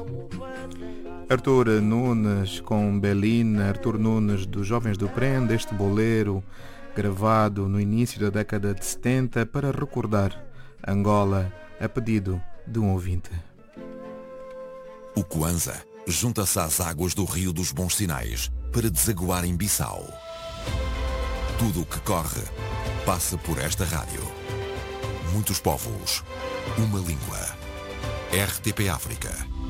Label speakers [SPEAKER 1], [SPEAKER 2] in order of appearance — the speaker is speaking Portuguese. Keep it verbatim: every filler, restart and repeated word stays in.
[SPEAKER 1] Arthur Nunes com Belina, Arthur Nunes dos Jovens do Prenda, este bolero gravado no início da década de setenta para recordar Angola a pedido de um ouvinte.
[SPEAKER 2] O Kwanza junta-se às águas do Rio dos Bons Sinais para desaguar em Bissau. Tudo o que corre passa por esta rádio. Muitos povos, uma língua. R T P África.